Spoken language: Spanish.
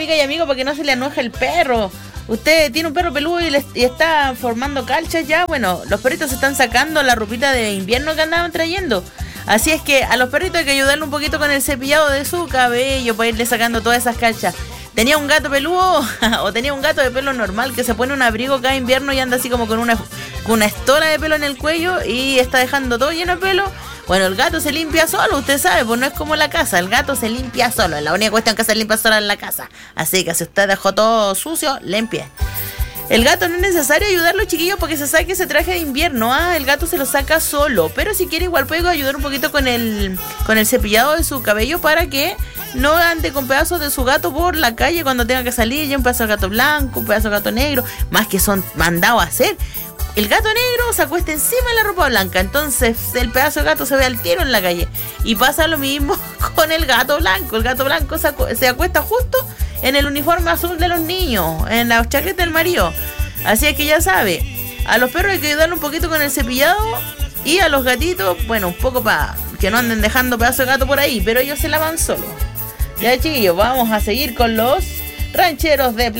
amiga y amigo, para que no se le enoje el perro. Usted tiene un perro peludo y está formando calchas ya. Bueno, los perritos se están sacando la ropita de invierno que andaban trayendo. Así es que a los perritos hay que ayudarle un poquito con el cepillado de su cabello para irle sacando todas esas calchas. ¿Tenía un gato peludo o tenía un gato de pelo normal que se pone un abrigo cada invierno y anda así como con una estola de pelo en el cuello y está dejando todo lleno de pelo? Bueno, el gato se limpia solo, usted sabe, pues no es como la casa, el gato se limpia solo, es la única cuestión que se limpia sola en la casa. Así que si usted dejó todo sucio, limpie. El gato no es necesario ayudarlo, chiquillos, porque se saque ese traje de invierno. El gato se lo saca solo, pero si quiere igual puede ayudar un poquito con el cepillado de su cabello para que no ande con pedazos de su gato por la calle cuando tenga que salir. Ya un pedazo de gato blanco, un pedazo de gato negro, más que son mandados a hacer. El gato negro se acuesta encima de la ropa blanca, entonces el pedazo de gato se ve al tiro en la calle. Y pasa lo mismo con el gato blanco. El gato blanco se acuesta justo en el uniforme azul de los niños, en la chaqueta del marido. Así es que ya sabe, a los perros hay que ayudarle un poquito con el cepillado y a los gatitos, bueno, un poco para que no anden dejando pedazos de gato por ahí, pero ellos se lavan solos. Ya, chiquillos, vamos a seguir con los rancheros de